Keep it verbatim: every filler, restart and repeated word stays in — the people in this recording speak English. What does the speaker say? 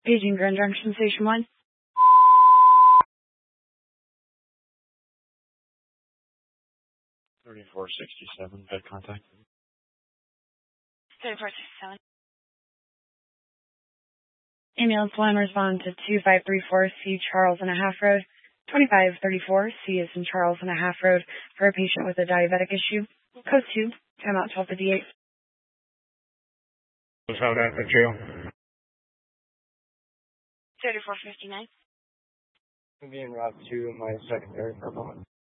Paging Grand Junction Station one. thirty-four sixty-seven, bed contact. thirty-four sixty-seven. Ambulance one, respond to two five three four C Charles and a half Road. twenty-five thirty-four C is in Charles and a half Road for a patient with a diabetic issue. Code two, timeout twelve fifty-eight. Was held at the jail. thirty-four fifty-nine. I'm being robbed to my secondary for a moment.